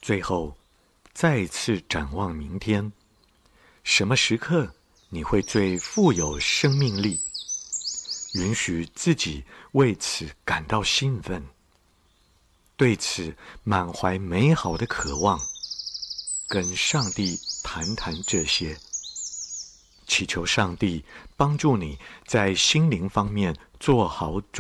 最后，再次展望明天，什么时刻你会最富有生命力？允许自己为此感到兴奋，对此满怀美好的渴望，跟上帝谈谈这些，祈求上帝帮助你在心灵方面做好准备。